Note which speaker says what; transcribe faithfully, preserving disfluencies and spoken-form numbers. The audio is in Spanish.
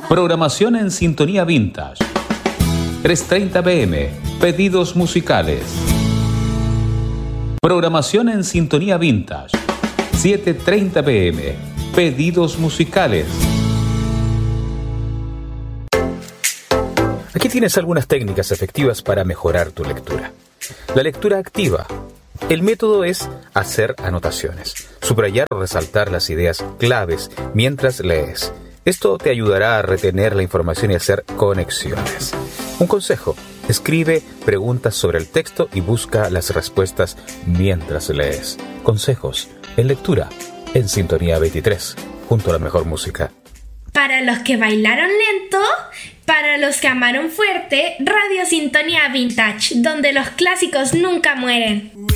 Speaker 1: Programación en sintonía vintage. tres treinta p m, pedidos musicales. Programación en sintonía vintage. siete treinta p m, pedidos musicales.
Speaker 2: Aquí tienes algunas técnicas efectivas para mejorar tu lectura. La lectura activa. El método es hacer anotaciones, subrayar o resaltar las ideas claves mientras lees. Esto te ayudará a retener la información y hacer conexiones. Un consejo: escribe preguntas sobre el texto y busca las respuestas mientras lees. Consejos en lectura en Sintonía veintitrés, junto a la mejor música.
Speaker 3: Para los que bailaron lento, para los que amaron fuerte, Radio Sintonía Vintage, donde los clásicos nunca mueren.